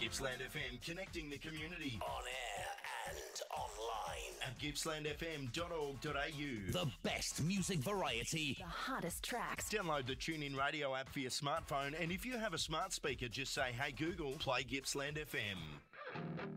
Gippsland FM, connecting the community. On air and online. At gippslandfm.org.au. The best music variety. The hottest tracks. Download the TuneIn Radio app for your smartphone, and if you have a smart speaker, just say, "Hey Google, play Gippsland FM."